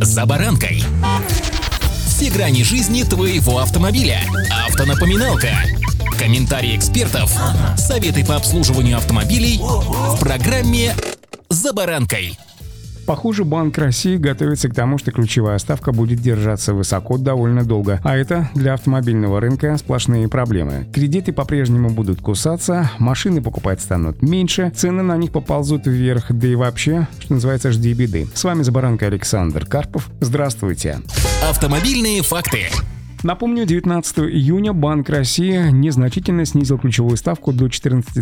«За баранкой». Все грани жизни твоего автомобиля. Автонапоминалка. Комментарии экспертов. Советы по обслуживанию автомобилей в программе «За баранкой». Похоже, Банк России готовится к тому, что ключевая ставка будет держаться высоко довольно долго, а это для автомобильного рынка сплошные проблемы. Кредиты по-прежнему будут кусаться, машины покупать станут меньше, цены на них поползут вверх, да и вообще, что называется, жди беды. С вами «За баранкой» Александр Карпов. Здравствуйте. Автомобильные факты. Напомню, 19 июня Банк России незначительно снизил ключевую ставку до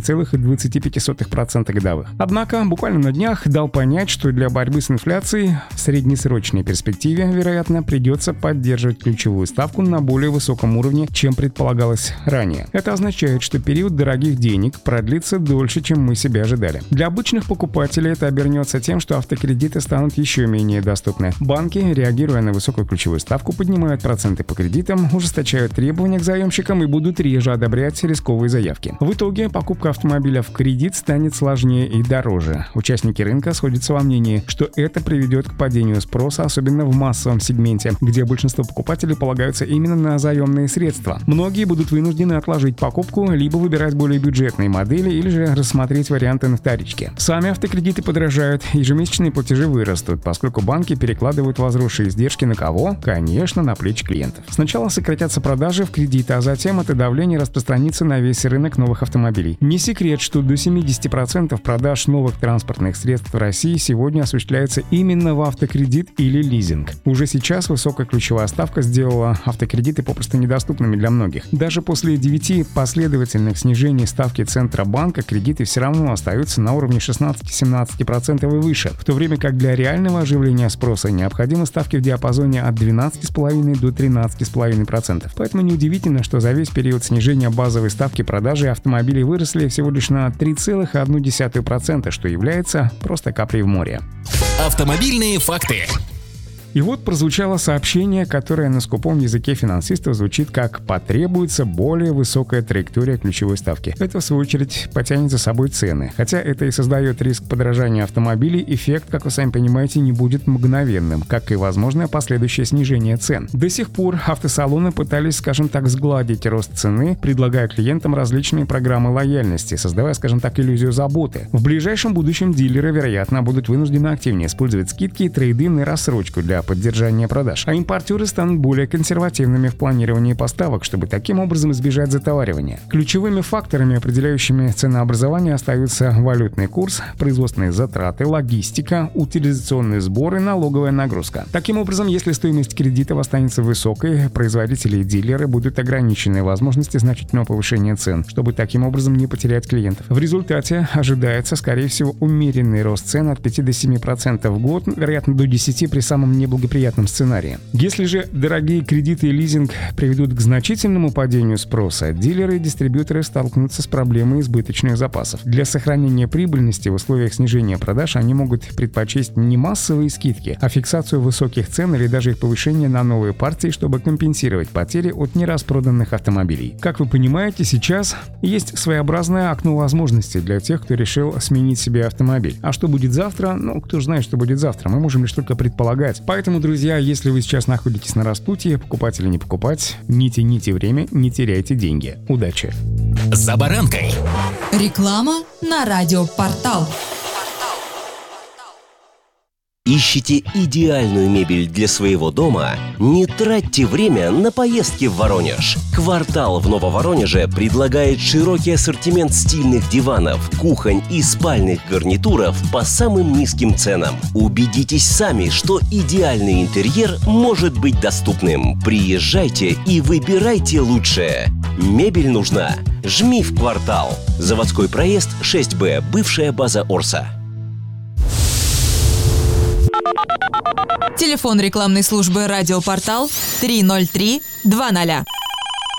14,25% годовых. Однако буквально на днях дал понять, что для борьбы с инфляцией в среднесрочной перспективе, вероятно, придется поддерживать ключевую ставку на более высоком уровне, чем предполагалось ранее. Это означает, что период дорогих денег продлится дольше, чем мы себе ожидали. Для обычных покупателей это обернется тем, что автокредиты станут еще менее доступны. Банки, реагируя на высокую ключевую ставку, поднимают проценты по кредитам, ужесточают требования к заемщикам и будут реже одобрять рисковые заявки. В итоге покупка автомобиля в кредит станет сложнее и дороже. Участники рынка сходятся во мнении, что это приведет к падению спроса, особенно в массовом сегменте, где большинство покупателей полагаются именно на заемные средства. Многие будут вынуждены отложить покупку, либо выбирать более бюджетные модели, или же рассмотреть варианты на вторичке. Сами автокредиты подорожают, ежемесячные платежи вырастут, поскольку банки перекладывают возросшие издержки на кого? Конечно, на плечи клиентов. Сначала сократятся продажи в кредит, а затем это давление распространится на весь рынок новых автомобилей. Не секрет, что до 70% продаж новых транспортных средств в России сегодня осуществляется именно в автокредит или лизинг. Уже сейчас высокая ключевая ставка сделала автокредиты попросту недоступными для многих. Даже после 9 последовательных снижений ставки Центробанка кредиты все равно остаются на уровне 16-17% и выше, в то время как для реального оживления спроса необходимы ставки в диапазоне от 12,5 до 13,5%. Поэтому неудивительно, что за весь период снижения базовой ставки продажи автомобилей выросли всего лишь на 3,1%, что является просто каплей в море. Автомобильные факты. И вот прозвучало сообщение, которое на скупом языке финансистов звучит как «потребуется более высокая траектория ключевой ставки». Это, в свою очередь, потянет за собой цены. Хотя это и создает риск подорожания автомобилей, эффект, как вы сами понимаете, не будет мгновенным, как и возможное последующее снижение цен. До сих пор автосалоны пытались, скажем так, сгладить рост цены, предлагая клиентам различные программы лояльности, создавая, скажем так, иллюзию заботы. В ближайшем будущем дилеры, вероятно, будут вынуждены активнее использовать скидки, трейд-ин и рассрочку для поддержания продаж, а импортеры станут более консервативными в планировании поставок, чтобы таким образом избежать затоваривания. Ключевыми факторами, определяющими ценообразование, остаются валютный курс, производственные затраты, логистика, утилизационные сборы, налоговая нагрузка. Таким образом, если стоимость кредитов останется высокой, производители и дилеры будут ограничены в возможности значительного повышения цен, чтобы таким образом не потерять клиентов. В результате ожидается, скорее всего, умеренный рост цен от 5 до 7% в год, вероятно, до 10% при самом неблагоприятном сценарии. Если же дорогие кредиты и лизинг приведут к значительному падению спроса, дилеры и дистрибьюторы столкнутся с проблемой избыточных запасов. Для сохранения прибыльности в условиях снижения продаж они могут предпочесть не массовые скидки, а фиксацию высоких цен или даже их повышение на новые партии, чтобы компенсировать потери от нераспроданных автомобилей. Как вы понимаете, сейчас есть своеобразное окно возможностей для тех, кто решил сменить себе автомобиль. А что будет завтра? Кто же знает, что будет завтра? Мы можем лишь только предполагать. Поэтому, друзья, если вы сейчас находитесь на распутье, покупать или не покупать, не тяните время, не теряйте деньги. Удачи! «За баранкой». Реклама на радиопортал. Ищите идеальную мебель для своего дома? Не тратьте время на поездки в Воронеж. «Квартал» в Нововоронеже предлагает широкий ассортимент стильных диванов, кухонь и спальных гарнитуров по самым низким ценам. Убедитесь сами, что идеальный интерьер может быть доступным. Приезжайте и выбирайте лучшее. Мебель нужна? Жми в «Квартал». Заводской проезд 6Б, бывшая база Орса. Телефон рекламной службы «Радиопортал» 303 20.